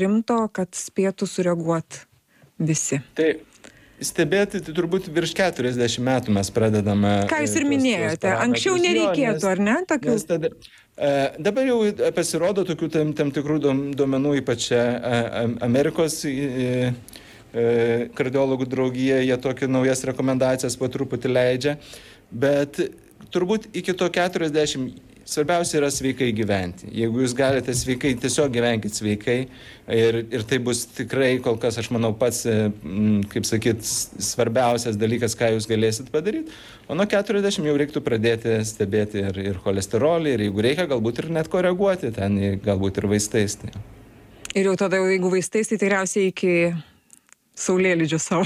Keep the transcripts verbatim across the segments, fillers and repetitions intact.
rimto, kad spėtų sureaguoti visi? Tai stebėti, tai turbūt virš keturiasdešimt metų mes pradedame. Ką jūs ir minėjote, anksčiau nereikėtų, ar ne? Tokių... Tada, dabar jau pasirodo tokių tam, tam tikrų duomenų, ypač Amerikos kardiologų draugija, jie tokias naujas rekomendacijas po truputį leidžia, bet turbūt iki to keturiasdešimt svarbiausia yra sveikai gyventi. Jeigu jūs galite sveikai, tiesiog gyvenkit sveikai ir, ir tai bus tikrai kol kas, aš manau, pats, kaip sakyt, svarbiausias dalykas, ką jūs galėsit padaryti. O nuo keturiasdešimt jau reiktų pradėti stebėti ir, ir cholesterolį, ir jeigu reikia, galbūt ir net koreguoti ten, galbūt ir vaistais. Tai. Ir jau tada, jeigu vaistais, tai tikriausiai iki saulėlydžio savo.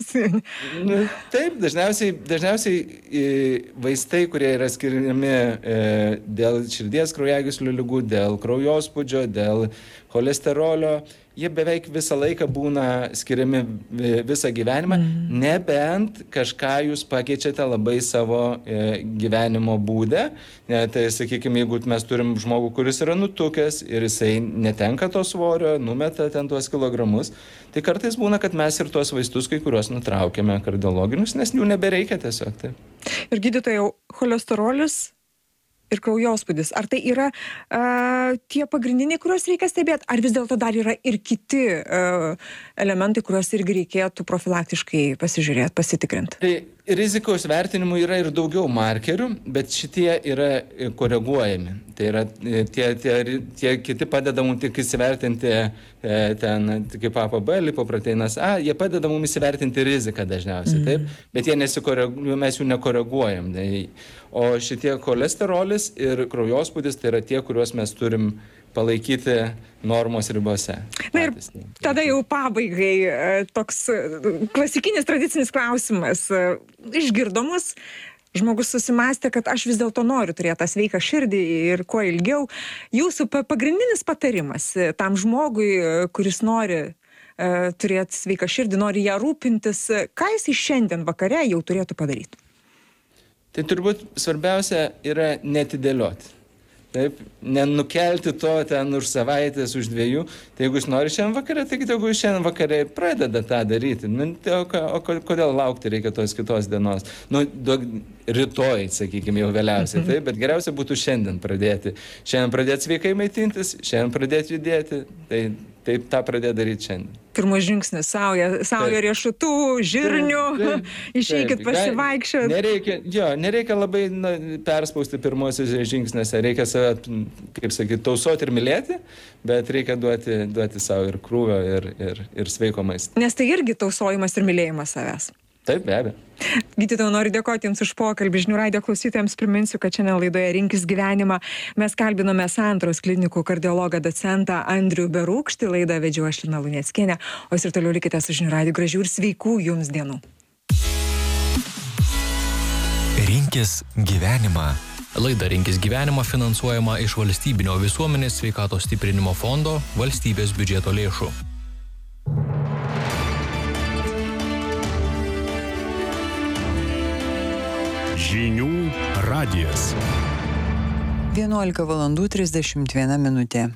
Taip, dažniausiai, dažniausiai vaistai, kurie yra skiriami dėl širdies kraujagyslių ligų, dėl kraujospūdžio, dėl cholesterolio, jie beveik visą laiką būna skiriami visą gyvenimą, mm. nebent kažką jūs pakeičiate labai savo e, gyvenimo būdę. Ne, tai, sakykime, jeigu mes turim žmogų, kuris yra nutukęs ir jisai netenka to svorio, numeta ten tuos kilogramus, tai kartais būna, kad mes ir tuos vaistus kai kuriuos nutraukiame kardiologinius, nes jų nebereikia tiesiog. Taip. Ir gydytojau, cholesterolis ir kraujospūdis, ar tai yra uh, tie pagrindiniai, kuriuos reikia stebėti, ar vis dėlto dar yra ir kiti uh, elementai, kuriuos irgi reikėtų profilaktiškai pasižiūrėti, pasitikrinti? Tai rizikos vertinimų yra ir daugiau markerių, bet šitie yra koreguojami. Tai yra tie, tie, tie kiti padeda mums tik įsivertinti e, ten, kaip A P B, lipoproteinas A, jie padeda mums įsivertinti riziką dažniausiai, mm. taip, bet jie nesikoreguojam, mes jų nekoreguojam. Tai, o šitie cholesterolis ir kraujospūdis tai yra tie, kuriuos mes turim palaikyti normos ribose. Na ir tada jau pabaigai toks klasikinis tradicinis klausimas. Išgirdomus, žmogus susimastė, kad aš vis dėlto noriu turėti tą sveiką širdį ir kuo ilgiau. Jūsų pagrindinis patarimas tam žmogui, kuris nori uh, turėti sveiką širdį, nori ją rūpintis, ką jis šiandien vakare jau turėtų padaryti? Tai turbūt svarbiausia yra netidėlioti. Taip, nenukelti to ten už savaitės, už dviejų. Tai jeigu jūs nori šiandien vakarė, tai jeigu jūs šiandien vakarė pradeda tą daryti, nu, tai, o, o kodėl laukti reikia tos kitos dienos? Nu, duok, rytoj, sakykime, jau vėliausiai, taip, bet geriausia būtų šiandien pradėti. Šiandien pradėti sveikai maitintis, šiandien pradėti judėti, tai taip tą pradėti daryti šiandien. Pirmas žingsnis, sauja, sauja riešutų, žirnių, taip, taip, išeikit pasivaikščioti. Nereikia, jo, nereikia labai na, perspausti pirmosios žingsnėse, reikia save, kaip sakyti, tausoti ir mylėti, bet reikia duoti, duoti savo ir krūvio, ir, ir, ir sveiko maisto. Nes tai irgi tausojimas ir mylėjimas savęs. Taip, be abejo. Gydytojau, noriu dėkoti Jums už pokalbį. Žinių radijo klausytojams priminsiu, kad šiandien laidoje Rinkis gyvenimą mes kalbinome Santaros klinikų kardiologą docentą Andrių Berūkštį. Laidą vedžiau aš Lina Luneckienė, o jūs ir toliau likite su Žinių radiju. Gražių ir sveikų Jums dienų. Rinkis gyvenimą. Laida Rinkis gyvenimą finansuojama iš valstybinio visuomenės sveikatos stiprinimo fondo valstybės biudžeto lėšų. Žinių radijas. vienuolika valandų trisdešimt viena minutė.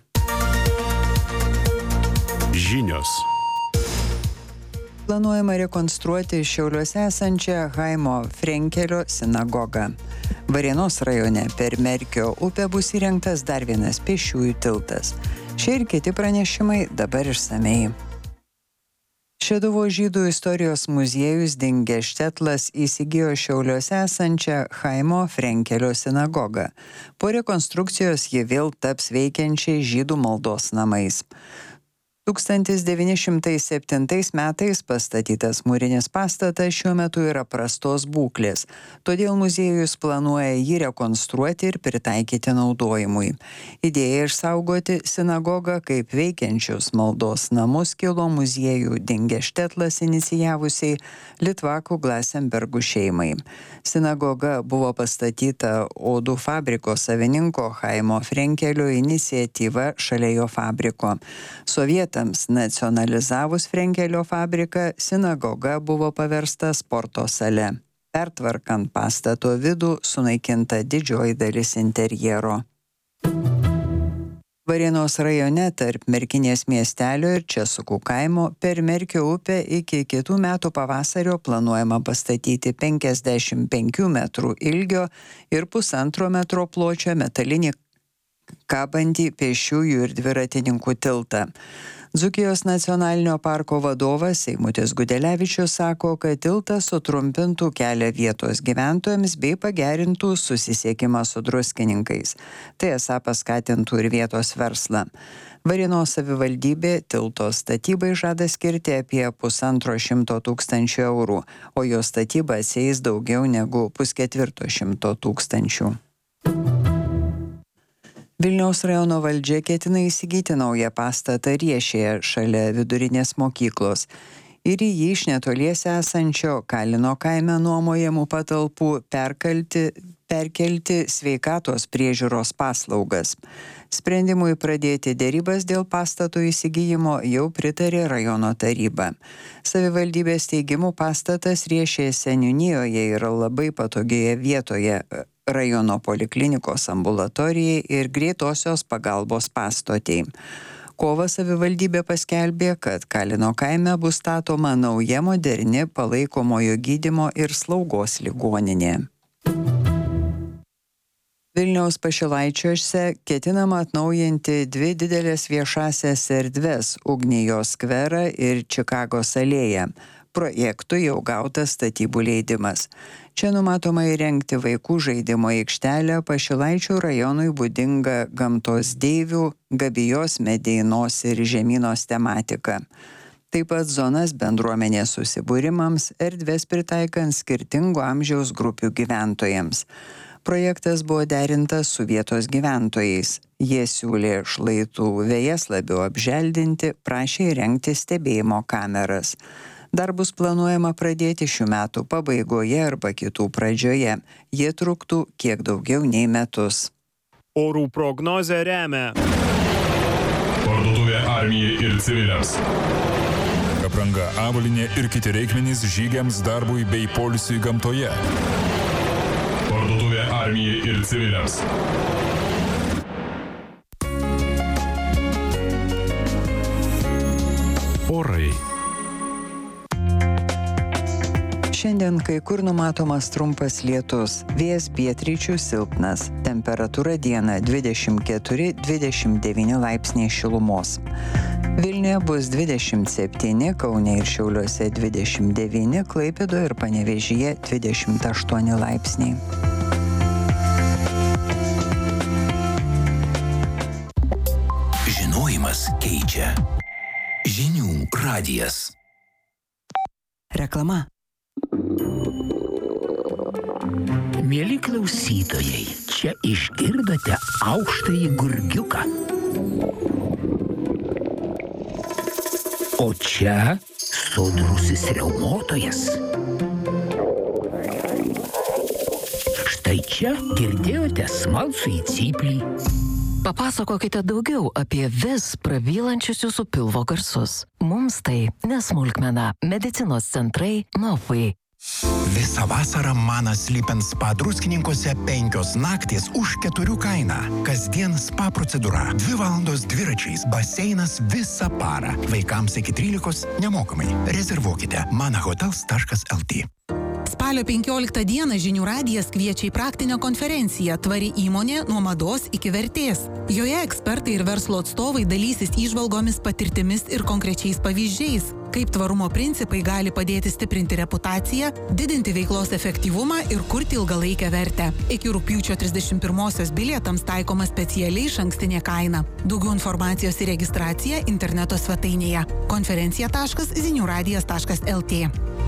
Žinios. Planuojama rekonstruoti Šiauliuose esančią Chaimo Frenkelio sinagogą. Varėnos rajone per Merkio upę bus įrengtas dar vienas pėsčiųjų tiltas. Šie ir kiti pranešimai dabar išsamei. Šeduvos žydų istorijos muziejus dingęs Štetlas įsigijo Šiauliuose esančią Chaimo Frenkelio sinagogą. Po rekonstrukcijos ji vėl taps veikiančiai žydų maldos namais. tūkstantis devyni šimtai septintais metais pastatytas mūrinis pastatas šiuo metu yra prastos būklės, todėl muziejus planuoja jį rekonstruoti ir pritaikyti naudojimui. Idėja išsaugoti sinagogą kaip veikiančius maldos namus kilo muziejų dingęs Štetlas inicijavusiai Litvakų Glasenbergų šeimai. Sinagoga buvo pastatyta odų fabriko savininko Chaimo Frenkelio iniciatyva šalia jo fabriko. Sovietams nacionalizavus Frenkelio fabriką, sinagoga buvo paversta sporto sale. Pertvarkant pastato vidų sunaikinta didžioji dalis interjero. Varėnos rajone tarp Merkinės miestelio ir Česukų kaimo per Merkio upę iki kitų metų pavasario planuojama pastatyti penkiasdešimt penkių metrų ilgio ir pusantro metro pločio metalinį kabantį pėsčiųjų ir dviratininkų tiltą. Dzūkijos nacionalinio parko vadovas Eimutis Gudelevičius sako, kad tiltas sutrumpintų kelią vietos gyventojams bei pagerintų susisiekimą su druskininkais. Tai esą paskatintų ir vietos verslą. Varėnos savivaldybė tilto statybai žada skirti apie pusantro šimto tūkstančių eurų, o jo statyba sieis daugiau negu pusketvirto šimto tūkstančių. Vilniaus rajono valdžia ketina įsigyti naują pastatą Riešėje šalia vidurinės mokyklos ir į jį iš netoliese esančio Kalino kaime nuomojamų patalpų perkelti, perkelti sveikatos priežiūros paslaugas. Sprendimui pradėti dėrybas dėl pastato įsigijimo jau pritarė rajono taryba. Savivaldybės teigimu pastatas Riešėje seniūnijoje yra labai patogioje vietoje rajono poliklinikos ambulatorijai ir greitosios pagalbos pastotei. Kovą savivaldybė paskelbė, kad Kalino kaime bus statoma nauja moderni palaikomojo gydymo ir slaugos ligoninė. Vilniaus Pašilaičiuose ketinama atnaujinti dvi didelės viešasias erdves – Ugnijos skverą ir Čikagos alėją. Projektui jau gautas statybų leidimas. Čia numatoma įrengti vaikų žaidimo aikštelę Pašilaičių rajonui būdinga gamtos deivių, Gabijos, Medeinos ir Žemynos tematika. Taip pat zonas bendruomenės susibūrimams, erdvės pritaikant skirtingų amžiaus grupių gyventojams. Projektas buvo derintas su vietos gyventojais. Jie siūlė šlaitų vejas labiau apželdinti, prašė įrengti stebėjimo kameras. Darbus planuojama pradėti šių metų pabaigoje arba kitų pradžioje. Jie truktų kiek daugiau nei metus. Orų prognozę remia Parduotuvė armijai ir civiliams. Apranga, avalynė ir kiti reikmenys žygiams, darbui bei poilsiui gamtoje. Parduotuvė armijai ir civiliams. Orai. Šiandien kai kur numatomas trumpas lietus, vėjas pietryčių silpnas, temperatūra dieną dvidešimt keturi dvidešimt devyni laipsniai šilumos. Vilniuje bus dvidešimt septyni, Kaune ir Šiauliuose dvidešimt devyni, Klaipėdoje ir Panevėžyje dvidešimt aštuoni laipsniai. Žinojimas keičia. Žinių radijas. Reklama. Mieli klausytojai, čia išgirdote aukštąjį gurgiuką. O čia sodrusis riaumotojas. Štai čia girdėjote smalsųjį cyplį. Papasakokite daugiau apie vis prabylančius jūsų pilvo garsus. Mums tai nesmulkmena. Medicinos centrai Novai. Visą vasarą Manas Sleep Spa druskininkuose penkios naktys už keturių kainą. Kasdien spa procedūra, dvi valandos dviračiais, baseinas visą parą. Vaikams iki trylikos nemokamai. Rezervuokite manahotels taškas lt. Spalio penkioliktą dieną Žinių radijas kviečia į praktinę konferenciją Tvari įmonė nuo mados iki vertės. Joje ekspertai ir verslo atstovai dalysis įžvalgomis, patirtimis ir konkrečiais pavyzdžiais, kaip tvarumo principai gali padėti stiprinti reputaciją, didinti veiklos efektyvumą ir kurti ilgalaikę vertę. Iki rugpjūčio trisdešimt pirmosios bilietams taikoma specialiai išankstinė kaina. Daugiau informacijos ir registracija interneto svetainėje konferencija taškas zinių radijas taškas lt.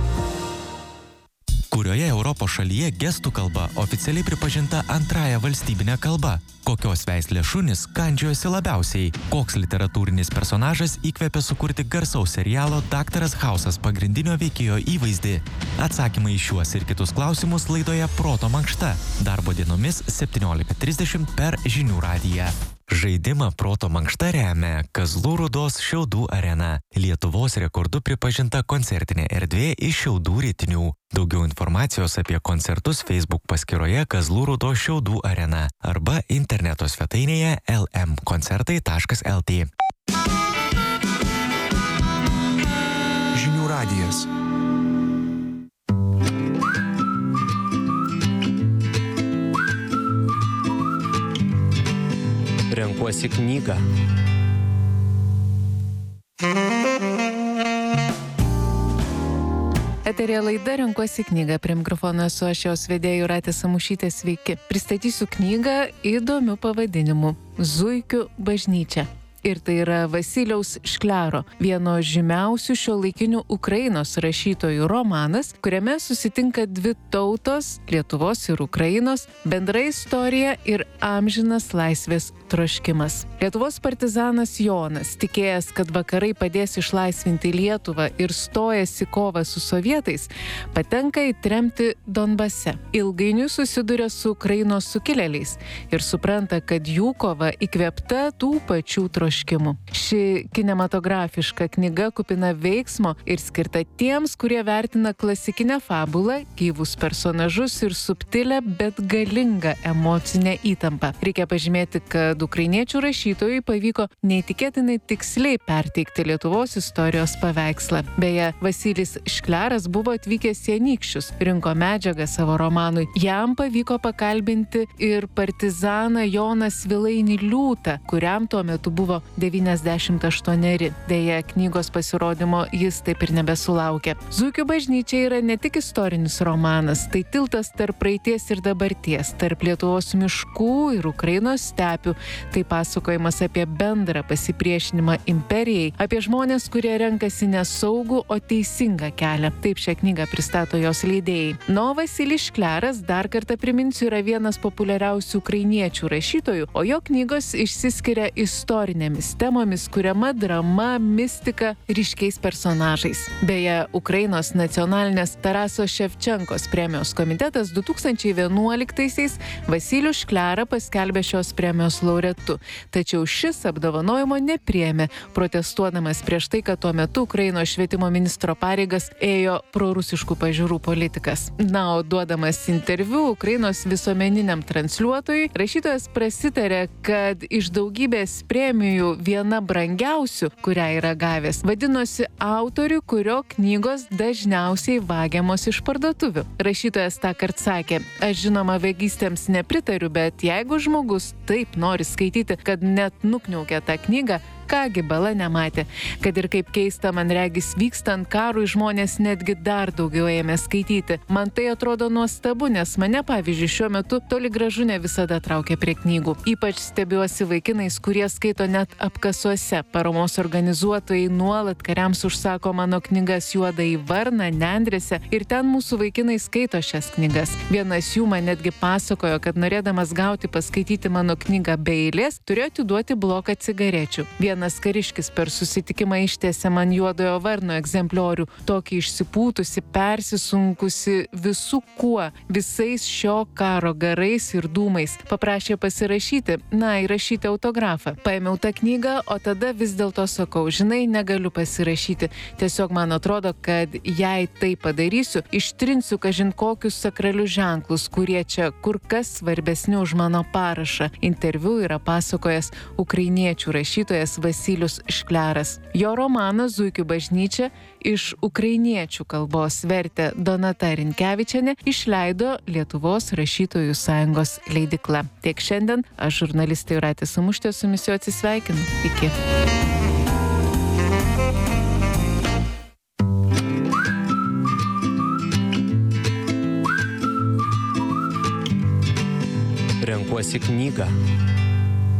Kurioje Europos šalyje gestų kalba oficialiai pripažinta antrąja valstybinė kalba? Kokios veislės šunys kandžiojosi labiausiai? Koks literatūrinis personažas įkvėpė sukurti garsaus serialo Daktaras Hausas pagrindinio veikėjo įvaizdį? Atsakymai į šiuos ir kitus klausimus laidoje Proto mankšta. Darbo dienomis septyniolika trisdešimt per Žinių radiją. Žaidimą proto mankšta remia Kazlų Rūdos Šiaudų arena. Lietuvos rekordu pripažinta koncertinė erdvė iš Šiaudų Rytinių. Daugiau informacijos apie koncertus Facebook paskyroje Kazlų Rūdos Šiaudų arena arba interneto svetainėje el em koncertai taškas el tė. Žinių radijas. Renkuosi knygą. Eterė laida Renkuosi knygą. Prie mikrofono esu aš jos vedėja Jūratė Samušytė. Sveiki. Pristatysiu knygą įdomiu pavadinimu Zuikių bažnyčia. Ir tai yra Vasiliaus Šklero, vieno žymiausių šiuolaikinių Ukrainos rašytojų romanas, kuriame susitinka dvi tautos, Lietuvos ir Ukrainos, bendra istorija ir amžinas laisvės troškimas. Lietuvos partizanas Jonas, tikėjęs, kad vakarai padės išlaisvinti Lietuvą ir stojęs į kovą su sovietais, patenka į tremtį Donbase. Ilgainiui susiduria su Ukrainos sukilėliais ir supranta, kad jų kova įkvėpta tų pačių troškimų. Ši kinematografiška knyga kupina veiksmo ir skirta tiems, kurie vertina klasikinę fabulą, gyvus personažus ir subtilę, bet galingą emocinę įtampą. Reikia pažymėti, kad ukrainiečių rašytojui pavyko neįtikėtinai tiksliai perteikti Lietuvos istorijos paveikslą. Beje, Vasilis Škleras buvo atvykęs į Anykščius, rinko medžiagą savo romanui. Jam pavyko pakalbinti ir partizaną Joną Svilainį Liūtą, kuriam tuo metu buvo devyniasdešimt aštuoneri. Deja, knygos pasirodymo jis taip ir nebesulaukė. Zuikių bažnyčia yra ne tik istorinis romanas, tai tiltas tarp praeities ir dabarties, tarp Lietuvos miškų ir Ukrainos stepių. Tai pasakojimas apie bendrą pasipriešinimą imperijai, apie žmonės, kurie renkasi nesaugų, o teisingą kelią. Taip šią knygą pristato jos leidėjai. No, Vasilis Škleras, dar kartą priminsiu, yra vienas populiariausių ukrainiečių rašytojų, o jo knygos išsiskiria istorinėmis temomis, kuriama drama, mistika, ryškiais personažais. Beje, Ukrainos nacionalinės Taraso Ševčenkos premijos komitetas du tūkstančiai vienuoliktaisiais Vasilių Šklerą paskelbė šios premijos laureatu. Tačiau šis apdovanojimo nepriėmė, protestuodamas prieš tai, kad tuo metu Ukrainos švietimo ministro pareigas ėjo prorusiškų pažiūrų politikas. Na, o duodamas interviu Ukrainos visuomeniniam transliuotojui, rašytojas prasitarė, kad iš daugybės premijų viena brangiausių, kurią yra gavęs, vadinosi autorių, kurio knygos dažniausiai vagiamos iš parduotuvių. Rašytojas tąkart sakė: aš žinoma vagystėms nepritariu, bet jeigu žmogus taip nori skaityti, kad net nukniaukė tą knygą, kągi bala nematė. Kad ir kaip keista, man regis, vykstant karui žmonės netgi dar daugiau ėmė skaityti. Man tai atrodo nuostabu, nes mane, pavyzdžiui, šiuo metu toli gražu ne visada traukia prie knygų. Ypač stebiuosi vaikinais, kurie skaito net apkasuose. Paramos organizuotojai nuolat kariams užsako mano knygas Juodąjį varną, Nendrėse, ir ten mūsų vaikinai skaito šias knygas. Vienas jų man netgi pasakojo, kad norėdamas gauti paskaityti mano knygą be eilės, turėjo atiduoti bloką cigarečių. Vienas kariškis per susitikimą ištiesė man Juodojo varno egzempliorių, tokį išsipūtusi, persisunkusi visų kuo, visais šio karo garais ir dūmais. Paprašė pasirašyti, na, įrašyti autografą. Paėmiau tą knygą, o tada vis dėlto sakau: žinai, negaliu pasirašyti. Tiesiog man atrodo, kad jei tai padarysiu, ištrinsiu kažin kokius sakralius ženklus, kurie čia kur kas svarbesni už mano parašą. Interviu yra pasakojęs ukrainiečių rašytojas Vasilius Škleras. Jo romanas Zuikių bažnyčia iš ukrainiečių kalbos vertė Donata Rinkevičienė, išleido Lietuvos rašytojų sąjungos leidykla. Tiek šiandien, aš žurnalistė Jūratė Samušytė su jumis jau atsisveikinu. Iki. Renkuosi knygą.